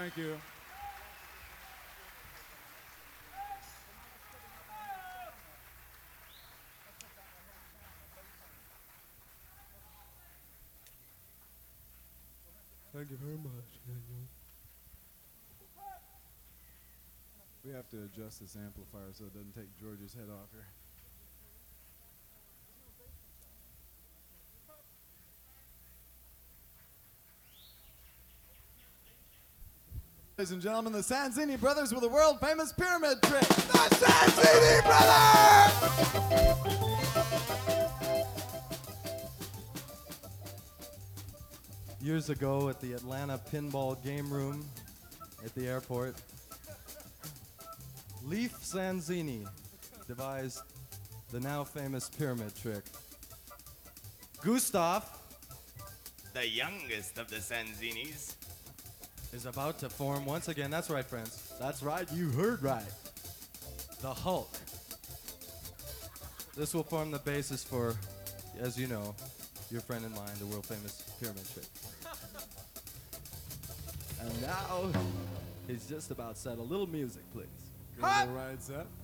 Thank you. Thank you very much, Daniel. We have to adjust this amplifier so it doesn't take George's head off here. Ladies and gentlemen, the Sanzini brothers with a world-famous pyramid trick. The Sanzini brothers! Years ago at the Atlanta Pinball Game Room at the airport, Leif Sanzini devised the now famous pyramid trick. Gustav, the youngest of the Sanzinis, is about to form once again. That's right, friends. That's right. You heard right. The Hulk. This will form the basis for, as you know, your friend and mine, the world famous pyramid trick. And now he's just about set. A little music, please. Go to the right set.